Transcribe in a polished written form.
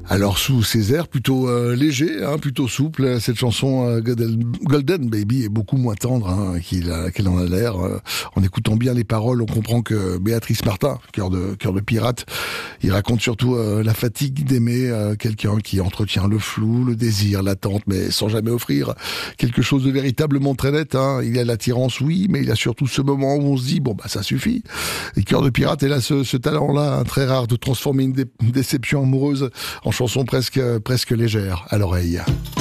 Alors sous ces airs plutôt légers, plutôt souples, cette chanson Golden Baby est beaucoup moins tendre qu'elle en a l'air. En écoutant bien les paroles, on comprend que Béatrice Martin, cœur de pirate, il raconte surtout la fatigue d'aimer quelqu'un qui entretient le flou, le désir, l'attente, mais sans jamais offrir quelque chose de véritablement très net. Il y a l'attirance, oui, mais il y a surtout ce moment où on se dit, ça suffit. Et Cœur de pirate, elle a ce talent-là, très rare, de transformer une déception amoureuse en chanson presque légère à l'oreille.